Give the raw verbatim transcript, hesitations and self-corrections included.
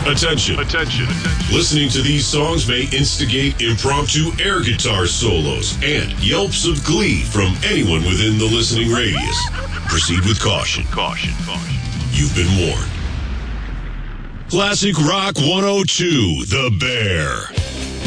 Attention. Attention. Listening to these songs may instigate impromptu air guitar solos and yelps of glee from anyone within the listening radius. Proceed with caution. Caution. Caution. You've been warned. Classic Rock one oh two, The Bear.